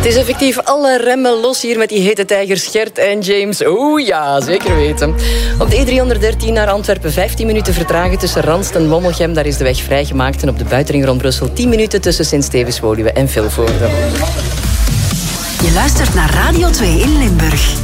Het is effectief alle remmen los hier met die hete tijgers Gert en James. Oeh ja, zeker weten. Op de E313 naar Antwerpen 15 minuten vertragen tussen Ranst en Wommelgem. Daar is de weg vrijgemaakt. En op de buitenring rond Brussel 10 minuten tussen Sint-Stevens-Woluwe en Vilvoorde. Je luistert naar Radio 2 in Limburg.